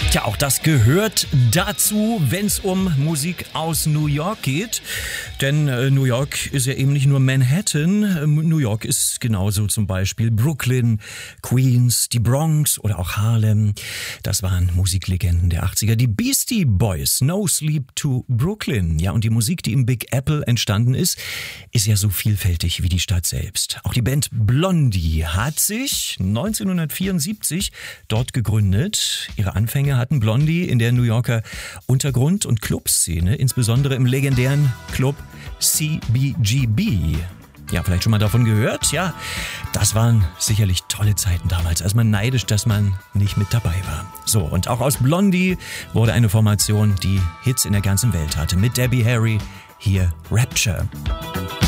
Tja, auch das gehört dazu, wenn es um Musik aus New York geht. Denn New York ist ja eben nicht nur Manhattan. New York ist genauso zum Beispiel Brooklyn, Queens, die Bronx oder auch Harlem. Das waren Musiklegenden der 80er. Die Beastie Boys, No Sleep to Brooklyn. Ja, und die Musik, die im Big Apple entstanden ist ja so vielfältig wie die Stadt selbst. Auch die Band Blondie hat sich 1974 dort gegründet. Ihre Anfänge hatten Blondie in der New Yorker Untergrund- und Clubszene, insbesondere im legendären Club CBGB. Ja, vielleicht schon mal davon gehört? Ja, das waren sicherlich tolle Zeiten damals, als man neidisch, dass man nicht mit dabei war. So, und auch aus Blondie wurde eine Formation, die Hits in der ganzen Welt hatte. Mit Debbie Harry, hier Rapture.